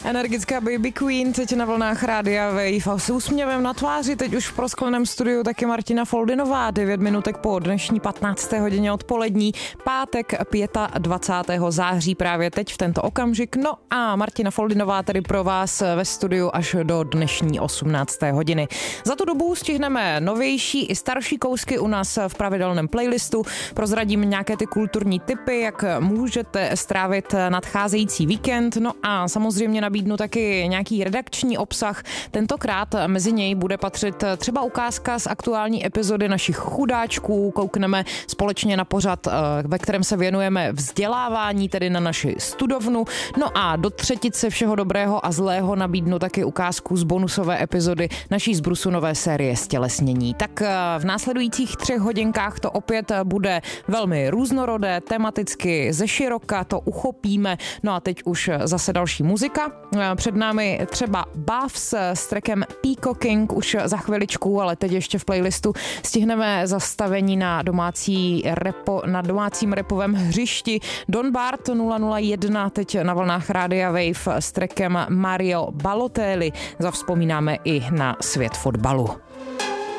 Energická Baby Queen teď na vlnách Rádia Wave a s úsměvem na tváři teď už v proskleném studiu taky Martina Foldinová. 9 minutek po dnešní 15. hodině odpolední, pátek 25. září právě teď v tento okamžik. No a Martina Foldinová tedy pro vás ve studiu až do dnešní 18. hodiny. Za tu dobu stihneme novější i starší kousky u nás v pravidelném playlistu. Prozradím nějaké ty kulturní tipy, jak můžete strávit nadcházející víkend. No a samozřejmě nabídnu taky nějaký redakční obsah. Tentokrát mezi něj bude patřit třeba ukázka z aktuální epizody našich chudáčků. Koukneme společně na pořad, ve kterém se věnujeme vzdělávání, tedy na naši studovnu. No a do třetice všeho dobrého a zlého nabídnu taky ukázku z bonusové epizody naší zbrusunové série Stělesnění. Tak v následujících 3 hodinkách to opět bude velmi různorodé, tematicky ze široka to uchopíme. No a teď už zase další muzika. Před námi třeba Bavs s trackem Peacocking už za chviličku, ale teď ještě v playlistu stihneme zastavení na domácím rapovém hřišti. Don Bart 001 teď na vlnách Rádia Wave s trackem Mario Balotelli. Zavzpomínáme i na svět fotbalu.